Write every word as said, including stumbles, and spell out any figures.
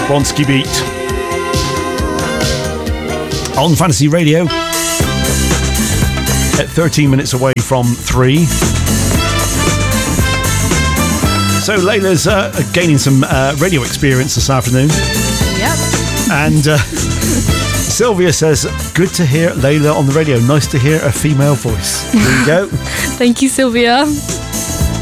Bronski Beat on Fantasy Radio at thirteen minutes away from three. So Layla's uh, gaining some uh, radio experience this afternoon. Yep. And uh, Sylvia says, good to hear Layla on the radio. Nice to hear a female voice. There you go. Thank you, Sylvia.